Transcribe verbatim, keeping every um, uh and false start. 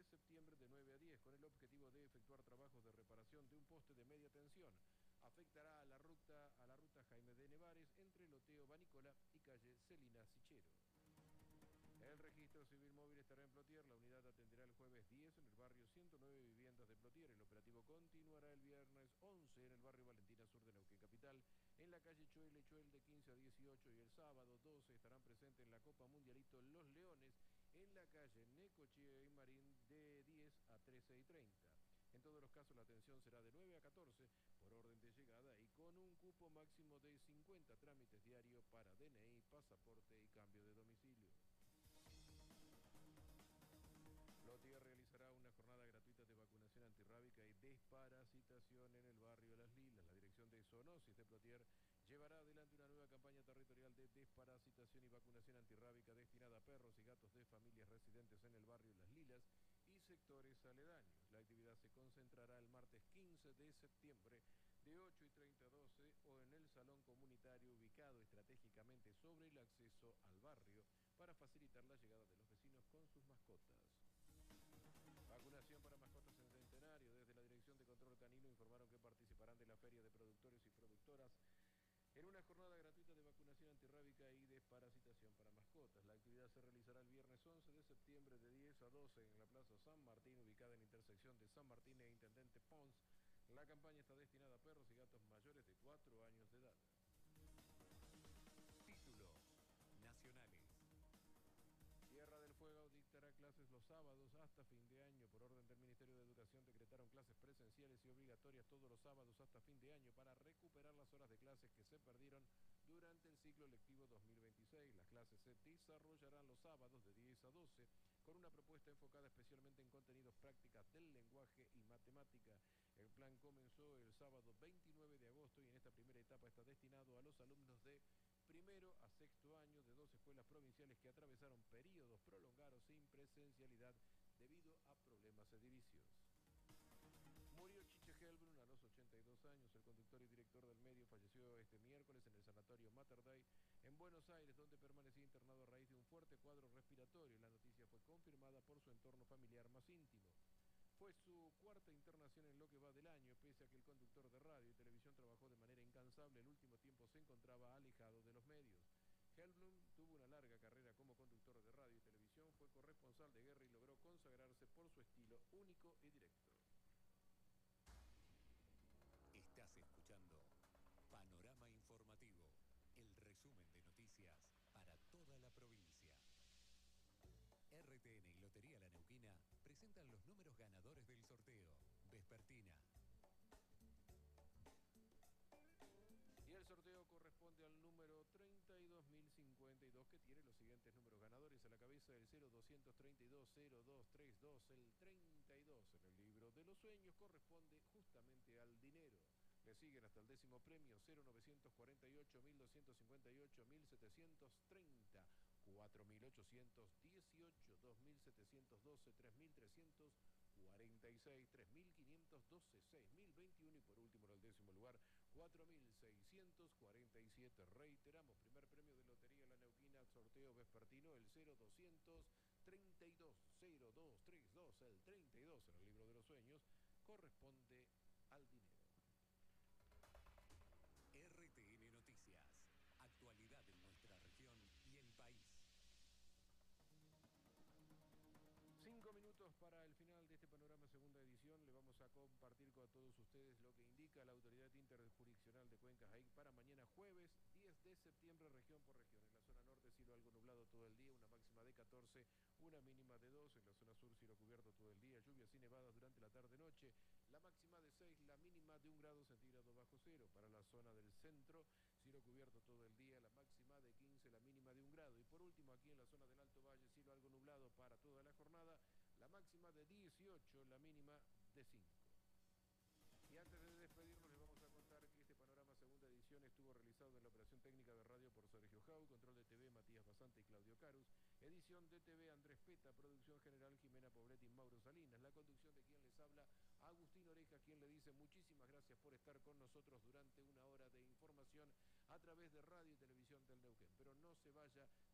septiembre de nueve a diez, con el objetivo de efectuar trabajos de reparación de un poste de media tensión. Afectará a la ruta, a la ruta Jaime de Nevares entre Loteo Banicola y calle Celina Sichero. El registro civil móvil estará en Plotier. La unidad atenderá el jueves diez en el barrio ciento nueve Viviendas de Plotier. El operativo continuará el viernes once en el barrio Valentina Sur de Neuquén Capital, en la calle Choel Lechuel de quince a dieciocho, y el sábado doce estarán presentes en la Copa Mundialito Los Leones en la calle Necochea y Marín de diez a trece y treinta. En todos los casos la atención será de nueve a catorce por orden de llegada y con un cupo máximo de cincuenta trámites diarios para D N I, pasaporte y cambio de domicilio. Plotier realizará una jornada gratuita de vacunación antirrábica y desparasitación en el barrio Las Lilas. La dirección de zoonosis de Plotier llevará adelante una nueva campaña territorial de desparasitación y vacunación antirrábica destinada a perros y gatos de familias residentes en el barrio Las Lilas y sectores aledaños. La actividad se concentrará el martes quince de septiembre de ocho y treinta a doce o en el salón comunitario ubicado estratégicamente sobre el acceso al barrio para facilitar la llegada de los vecinos con sus mascotas. Vacunación para mascotas en Centenario. Desde la Dirección de Control Canino informaron que participarán de la Feria de Productores y Productoras en una jornada gratuita de vacunación antirrábica y desparasitación para mascotas. La actividad se realizará el viernes once de septiembre de diez a doce en la Plaza San Martín, ubicada en intersección de San Martín e Intendente Pons. La campaña está destinada a perros y gatos mayores de cuatro años de edad. Títulos nacionales. Tierra del Fuego dictará clases los sábados hasta fin de año. Por orden del Ministerio de Educación decretaron clases presenciales y obligatorias todos los sábados hasta fin de año para recuperar las horas de clases que se perdieron durante el ciclo lectivo dos mil veintiséis. Las clases se desarrollarán los sábados de diez a doce con una propuesta enfocada especialmente en contenidos prácticas del lenguaje y matemática. El plan comenzó el sábado veintinueve de agosto y en esta primera etapa está destinado a los alumnos de primero a sexto año de dos escuelas provinciales que atravesaron periodos prolongados sin presencialidad debido a problemas edilicios. Murió Chiche Helbrun a los ochenta y dos años. El conductor y director del medio falleció este miércoles en el sanatorio Mater Dei en Buenos Aires, donde permanecía internado a raíz de un fuerte cuadro respiratorio. La noticia fue confirmada por su entorno familiar más íntimo. Fue su cuarta internación en lo que va del año, pese a que el conductor de radio y televisión trabajó de manera incansable. El último tiempo se encontraba alejado de los medios. Helblum tuvo una larga carrera como conductor de radio y televisión, fue corresponsal de guerra y logró consagrarse por su estilo único y directo. Estás escuchando Panorama Informativo, el resumen de noticias para toda la provincia. R T N y Lotería La Neuquina presentan los números ganadores del sorteo vespertina. Y el sorteo corresponde al número treinta y dos mil cincuenta y dos, que tiene los siguientes números ganadores. A la cabeza el cero doscientos treinta y dos, cero dos treinta y dos, el treinta y dos en el libro de los sueños corresponde justamente al dinero. Le siguen hasta el décimo premio cero novecientos cuarenta y ocho, mil doscientos cincuenta y ocho, mil setecientos treinta, cuatro mil ochocientos dieciocho, dos mil setecientos doce, tres mil trescientos cuarenta y seis, tres mil quinientos doce, seis mil veintiuno y por último en el décimo lugar cuatro mil seiscientos cuarenta y siete. Reiteramos, primer premio de Lotería La Neuquina, sorteo vespertino, el cero doscientos treinta y dos, cero dos treinta y dos, el treinta y dos en el libro de los sueños corresponde al dinero. R T N Noticias, actualidad en nuestra región y el país. Cinco minutos para el final de este panorama segunda edición. Le vamos a compartir con todos ustedes lo que indica la Autoridad Interjurisdiccional de Cuencas A I C para mañana jueves diez de septiembre, región por región. En la zona norte cielo algo nublado todo el día, una máxima de catorce, una mínima de dos. En la zona sur cielo cubierto todo el día, lluvias y nevadas durante la tarde-noche, la máxima de seis, la mínima de un grado centígrado bajo cero. Para la zona del centro, cielo cubierto todo el día, la máxima de quince, la mínima de un grado. Y por último, aquí en la zona del Alto Valle, cielo algo nublado para toda la jornada, la máxima de dieciocho, la mínima de cinco. Y antes de despedirnos les vamos a contar que este panorama segunda edición estuvo realizado en la operación técnica de radio por Sergio Jau, control de T V Matías Basante y Claudio Carus, edición de T V Andrés Peta, producción general Jimena Pobretti y Mauro Salinas, la conducción de quien les habla Agustín Oreja, quien le dice muchísimas gracias por estar con nosotros durante una hora de información a través de radio y televisión del Neuquén. Pero no se vaya,